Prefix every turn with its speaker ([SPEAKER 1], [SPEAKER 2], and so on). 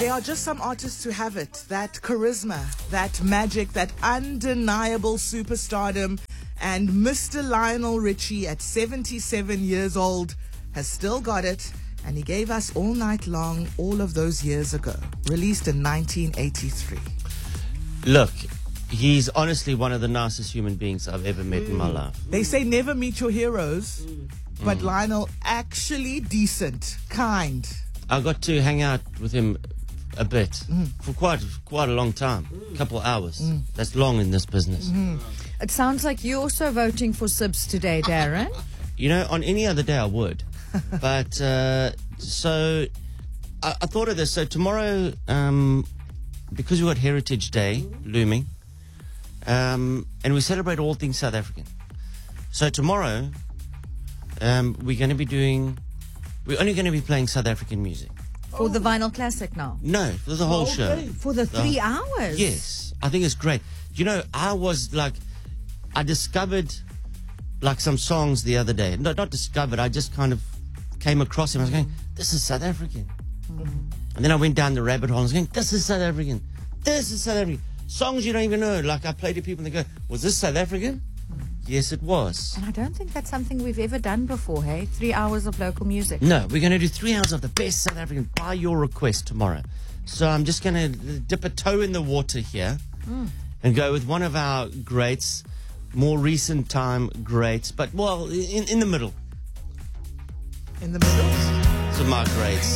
[SPEAKER 1] There are just some artists who have it, that charisma, that magic, that undeniable superstardom. And Mr. Lionel Richie, at 77 years old, has still got it. And he gave us All Night Long all of those years ago, released in 1983.
[SPEAKER 2] Look, he's honestly one of the nicest human beings I've ever met in my life.
[SPEAKER 1] They say never meet your heroes, but Lionel, actually decent, kind.
[SPEAKER 2] I got to hang out with him a bit for quite a long time, a couple of hours. That's long in this business.
[SPEAKER 3] It sounds like you're also voting for Sibs today, Darren.
[SPEAKER 2] You know, on any other day I would. But, so, I thought of this. So tomorrow, because we've got Heritage Day looming, and we celebrate all things South African. So tomorrow, we're only going to be playing South African music.
[SPEAKER 3] For the Vinyl Classic now?
[SPEAKER 2] No, for the whole show.
[SPEAKER 3] For the 3 hours?
[SPEAKER 2] Yes, I think it's great. You know, I discovered some songs the other day. No, not discovered, I just kind of came across him. I was going, this is South African. And then I went down the rabbit hole and I was going, this is South African. This is South African. Songs you don't even know. Like I play to people and they go, was this South African? Yes, it was.
[SPEAKER 3] And I don't think that's something we've ever done before, hey? 3 hours of local music.
[SPEAKER 2] No, we're going to do 3 hours of the best South African by your request tomorrow. So I'm just going to dip a toe in the water here and go with one of our greats, more recent time greats, but, well, in the middle.
[SPEAKER 1] In the middle?
[SPEAKER 2] So my greats.